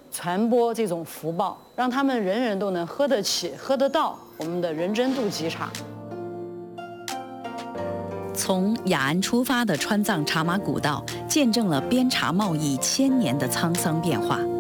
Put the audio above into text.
传播这种福报，让他们人人都能喝得起、喝得到我们的人真度吉茶。 从雅安出发的川藏茶马古道，见证了边茶贸易1000年的沧桑变化。